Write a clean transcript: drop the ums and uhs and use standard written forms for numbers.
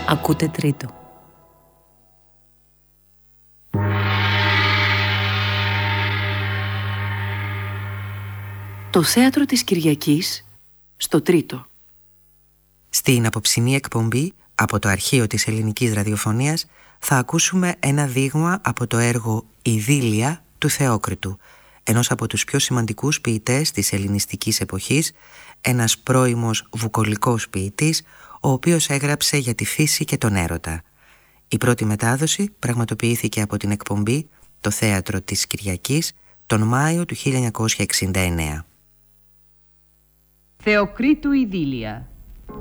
Ακούτε Τρίτο. Το θέατρο της Κυριακής στο Τρίτο. Στην απόψινή εκπομπή από το αρχείο της ελληνικής ραδιοφωνίας θα ακούσουμε ένα δείγμα από το έργο «Ιδίλια» του Θεόκριτου, ενός από τους πιο σημαντικούς ποιητές της ελληνιστικής εποχής, ένας πρώιμος βουκολικός ποιητής, ο οποίος έγραψε για τη φύση και τον έρωτα. Η πρώτη μετάδοση πραγματοποιήθηκε από την εκπομπή «Το θέατρο της Κυριακής» τον Μάιο του 1969. Θεοκρίτου Ιδίλια.